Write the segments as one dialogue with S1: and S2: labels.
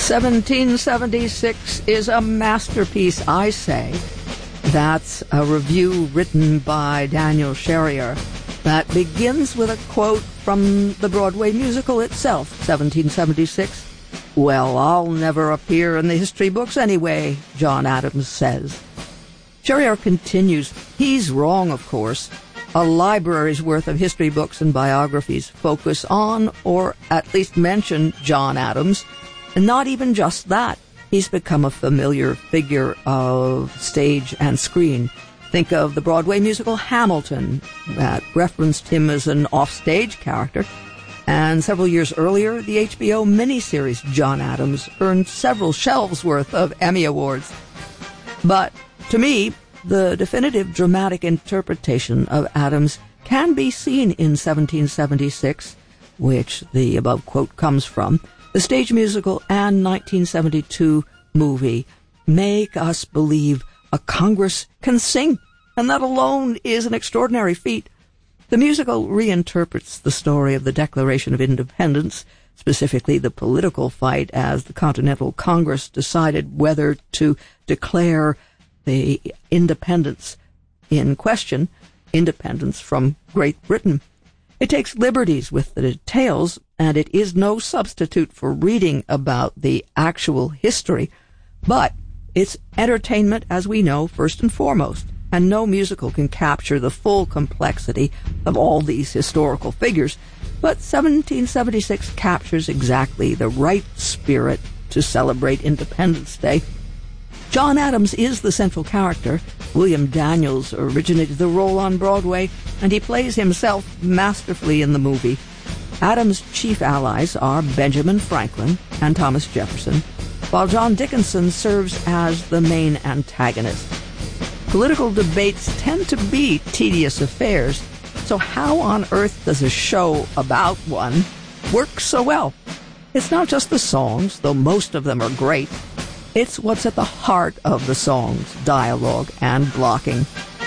S1: 1776 is a masterpiece, I say. That's a review written by Daniel Sherrier that begins with a quote from the Broadway musical itself, 1776. "Well, I'll never appear in the history books anyway," John Adams says. Sherrier continues, he's wrong, of course. A library's worth of history books and biographies focus on, or at least mention, John Adams. And not even just that. He's become a familiar figure of stage and screen. Think of the Broadway musical Hamilton, that referenced him as an offstage character. And several years earlier, the HBO miniseries John Adams earned several shelves worth of Emmy Awards. But to me, the definitive dramatic interpretation of Adams can be seen in 1776, which the above quote comes from. The stage musical and 1972 movie make us believe a Congress can sing, and that alone is an extraordinary feat. The musical reinterprets the story of the Declaration of Independence, specifically the political fight as the Continental Congress decided whether to declare the independence in question, independence from Great Britain. It takes liberties with the details, and it is no substitute for reading about the actual history, but it's entertainment, as we know, first and foremost, and no musical can capture the full complexity of all these historical figures, but 1776 captures exactly the right spirit to celebrate Independence Day. John Adams is the central character. William Daniels originated the role on Broadway, and he plays himself masterfully in the movie. Adams' chief allies are Benjamin Franklin and Thomas Jefferson, while John Dickinson serves as the main antagonist. Political debates tend to be tedious affairs, so how on earth does a show about one work so well? It's not just the songs, though most of them are great. It's what's at the heart of the songs, dialogue, and blocking.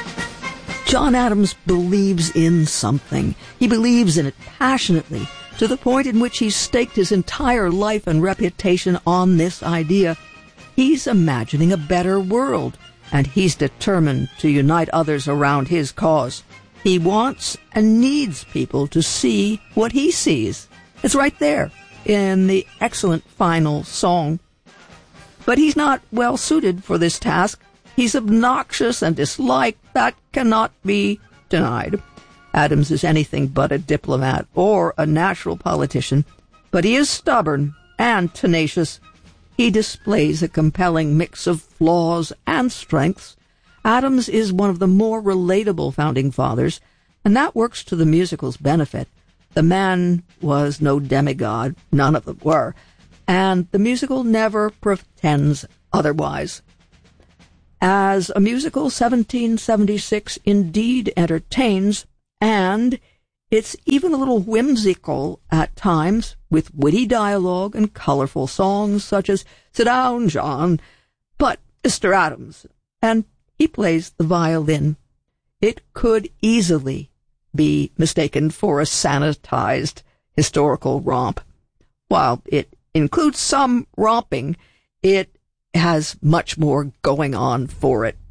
S1: John Adams believes in something. He believes in it passionately, to the point in which he's staked his entire life and reputation on this idea. He's imagining a better world, and he's determined to unite others around his cause. He wants and needs people to see what he sees. It's right there in the excellent final song. But he's not well suited for this task. He's obnoxious and disliked. That cannot be denied. Adams is anything but a diplomat or a natural politician, but he is stubborn and tenacious. He displays a compelling mix of flaws and strengths. Adams is one of the more relatable founding fathers, and that works to the musical's benefit. The man was no demigod, none of them were, and the musical never pretends otherwise. As a musical, 1776 indeed entertains, and it's even a little whimsical at times, with witty dialogue and colorful songs such as "Sit Down, John," but Mr. Adams, and he plays the violin. It could easily be mistaken for a sanitized historical romp. While it includes some romping, it has much more going on for it.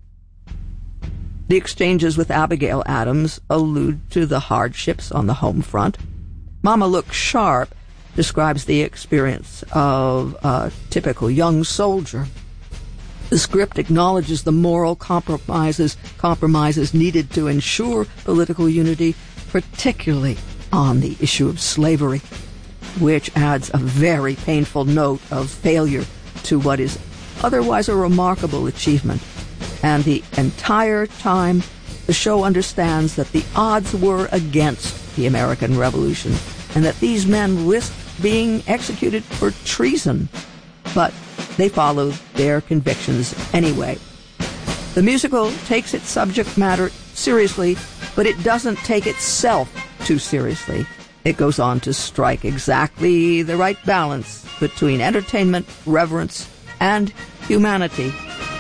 S1: The exchanges with Abigail Adams allude to the hardships on the home front. Mama Look Sharp describes the experience of a typical young soldier. The script acknowledges the moral compromises needed to ensure political unity, particularly on the issue of slavery, which adds a very painful note of failure to what is otherwise a remarkable achievement. And the entire time, the show understands that the odds were against the American Revolution, and that these men risked being executed for treason, but they followed their convictions anyway. The musical takes its subject matter seriously, but it doesn't take itself too seriously. It goes on to strike exactly the right balance between entertainment, reverence, and humanity.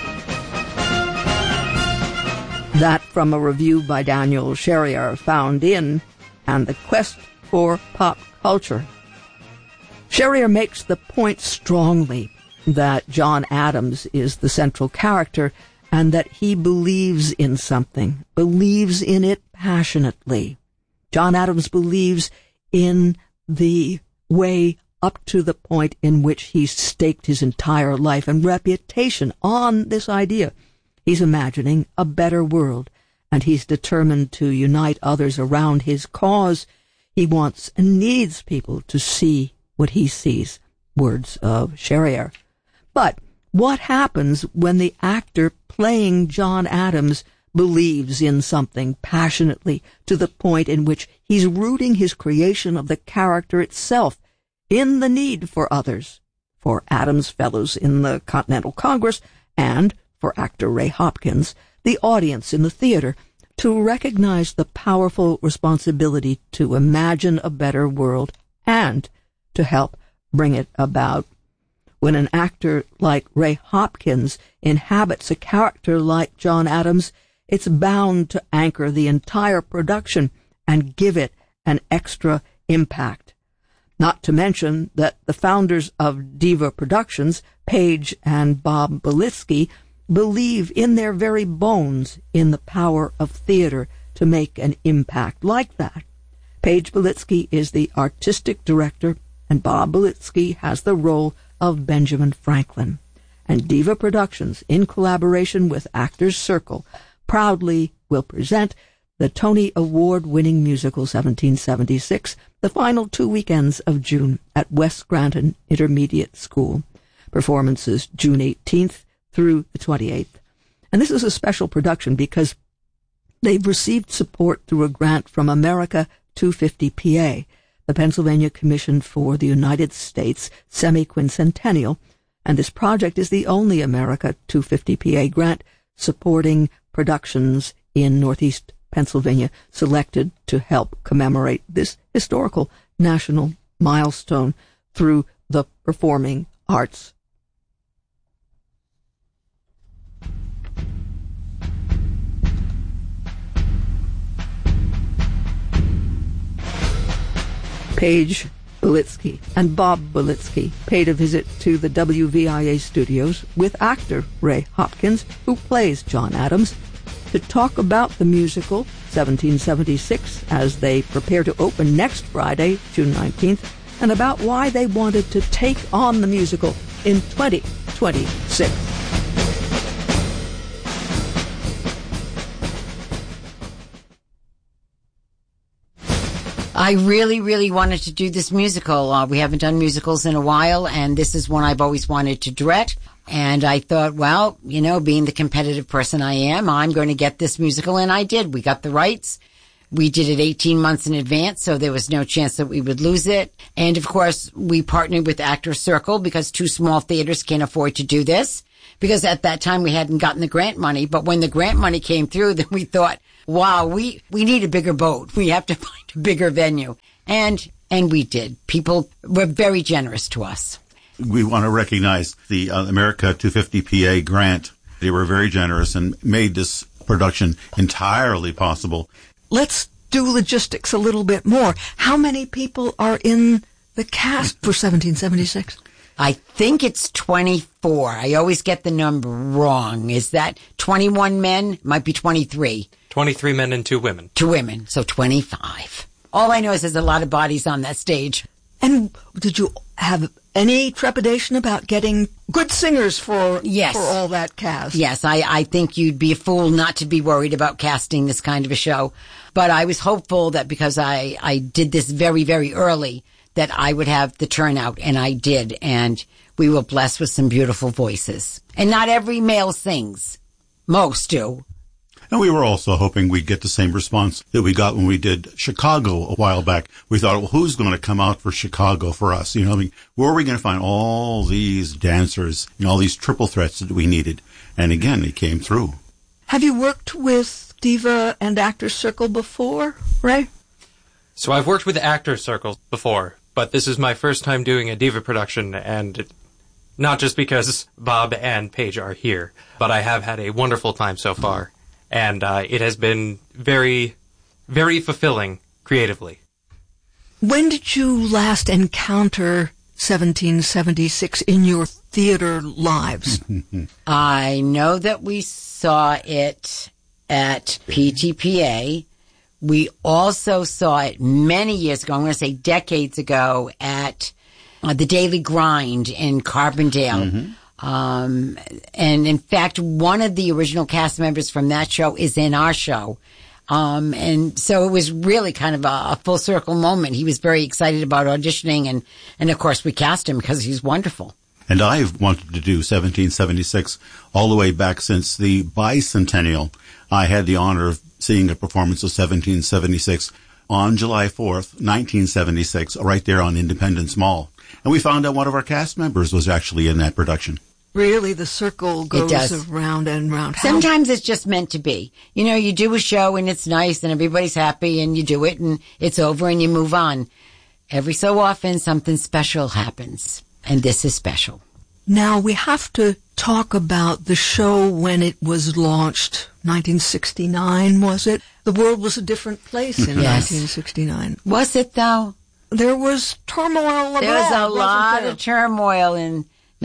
S1: That from a review by Daniel Sherrier found in And the Quest for Pop Culture. Sherrier makes the point strongly. that John Adams is the central character and that he believes in something, believes in it passionately. John Adams believes in the way up to the point in which he's staked his entire life and reputation on this idea. He's imagining a better world, and he's determined to unite others around his cause. He wants and needs people to see what he sees. Words of Sherrier. But what happens when the actor playing John Adams believes in something passionately to the point in which he's rooting his creation of the character itself in the need for others, for Adams Fellows in the Continental Congress, and for actor Ray Hopkins, the audience in the theater, to recognize the powerful responsibility to imagine a better world and to help bring it about. When an actor like Ray Hopkins inhabits a character like John Adams, it's bound to anchor the entire production and give it an extra impact. Not to mention that the founders of Diva Productions, Paige and Bob Belitsky, believe in their very bones in the power of theater to make an impact like that. Paige Belitsky is the artistic director, and Bob Belitsky has the role of Benjamin Franklin. And Diva Productions, in collaboration with Actors Circle, proudly will present the Tony Award-winning musical 1776, the final 2 weekends of June at West Granton Intermediate School. Performances June 18th through the 28th. And this is a special production because they've received support through a grant from America 250 PA, the Pennsylvania Commission for the United States Semi-Quincentennial, and this project is the only America 250 PA grant supporting productions in Northeast Pennsylvania selected to help commemorate this historical national milestone through the performing arts. Paige Belitsky and Bob Belitsky paid a visit to the WVIA studios with actor Ray Hopkins, who plays John Adams, to talk about the musical 1776 as they prepare to open next Friday, June 19th, and about why they wanted to take on the musical in 2026.
S2: I really, really wanted to do this musical. We haven't done musicals in a while, and this is one I've always wanted to direct. And I thought, well, you know, being the competitive person I am, I'm going to get this musical, and I did. We got the rights. We did it 18 months in advance, so there was no chance that we would lose it. And, of course, we partnered with Actors Circle because 2 small theaters can't afford to do this, because at that time we hadn't gotten the grant money. But when the grant money came through, then we thought, wow, we need a bigger boat. We have to find a bigger venue. And we did. People were very generous to us.
S3: We want to recognize the America 250 PA grant. They were very generous and made this production entirely possible.
S1: Let's do logistics a little bit more. How many people are in the cast for 1776?
S2: I think it's 24. I always get the number wrong. Is that 21 men? Might be 23.
S4: 23 men and 2 women.
S2: 2 women, so 25. All I know is there's a lot of bodies on that stage.
S1: And did you have any trepidation about getting good singers for all that cast?
S2: Yes, I think you'd be a fool not to be worried about casting this kind of a show. But I was hopeful that because I did this very, very early, that I would have the turnout, and I did. And we were blessed with some beautiful voices. And not every male sings. Most do.
S3: And we were also hoping we'd get the same response that we got when we did Chicago a while back. We thought, well, who's going to come out for Chicago for us? You know, I mean, where are we going to find all these dancers and all these triple threats that we needed? And again, it came through.
S1: Have you worked with Diva and Actors Circle before, Ray?
S4: So I've worked with Actors Circle before, but this is my first time doing a Diva production, and not just because Bob and Paige are here, but I have had a wonderful time so far. And it has been very, very fulfilling creatively.
S1: When did you last encounter 1776 in your theater lives?
S2: I know that we saw it at PTPA. We also saw it many years ago, I'm going to say decades ago, at the Daily Grind in Carbondale. And in fact, one of the original cast members from that show is in our show. And so it was really kind of a full circle moment. He was very excited about auditioning, and of course we cast him because he's wonderful.
S3: And I've wanted to do 1776 all the way back since the bicentennial. I had the honor of seeing a performance of 1776 on July 4th, 1976, right there on Independence Mall. And we found out one of our cast members was actually in that production.
S1: Really, the circle goes around and round.
S2: Sometimes it's just meant to be. You know, you do a show and it's nice and everybody's happy and you do it and it's over and you move on. Every so often, something special happens. And this is special.
S1: Now, we have to talk about the show when it was launched. 1969, was it? The world was a different place in 1969.
S2: Was it, though?
S1: There was turmoil abroad.
S2: There was a lot of turmoil in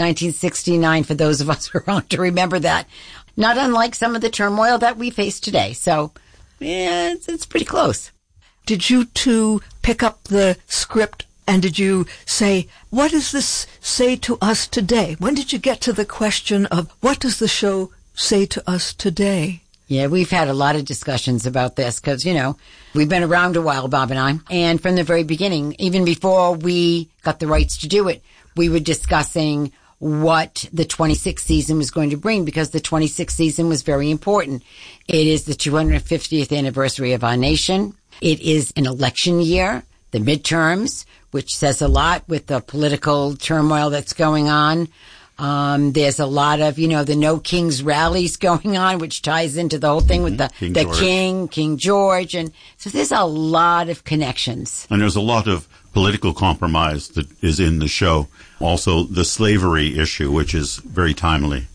S2: 1969 for those of us around to remember that. Not unlike some of the turmoil that we face today. So, yeah, it's pretty close.
S1: Did you two pick up the script and did you say, what does this say to us today? When did you get to the question of what does the show say to us today?
S2: Yeah, we've had a lot of discussions about this because, you know, we've been around a while, Bob and I. And from the very beginning, even before we got the rights to do it, we were discussing what the 26th season was going to bring because the 26th season was very important. It is the 250th anniversary of our nation. It is an election year, the midterms, which says a lot with the political turmoil that's going on. There's a lot of, you know, the No Kings rallies going on, which ties into the whole thing with the King George. And so there's a lot of connections.
S3: And there's a lot of political compromise that is in the show. Also, the slavery issue, which is very timely.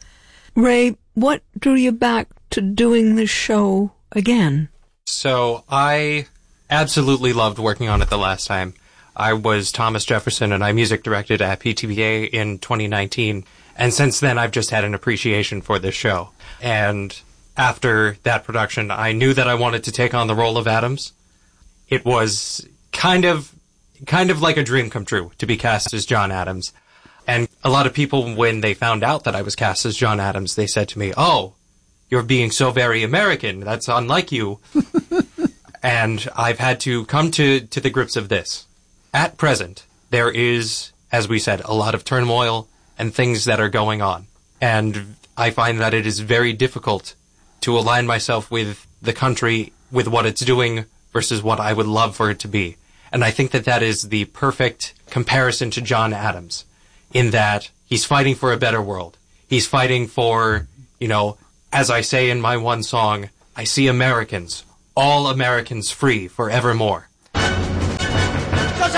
S1: Ray, what drew you back to doing the show again?
S4: So I absolutely loved working on it the last time. I was Thomas Jefferson, and I music directed at PTBA in 2019. And since then, I've just had an appreciation for this show. And after that production, I knew that I wanted to take on the role of Adams. It was kind of like a dream come true to be cast as John Adams. And a lot of people, when they found out that I was cast as John Adams, they said to me, "Oh, you're being so very American. That's unlike you." And I've had to come to the grips of this. At present, there is, as we said, a lot of turmoil and things that are going on. And I find that it is very difficult to align myself with the country, with what it's doing versus what I would love for it to be. And I think that that is the perfect comparison to John Adams, in that he's fighting for a better world. He's fighting for, you know, as I say in my one song, I see Americans, all Americans free forevermore.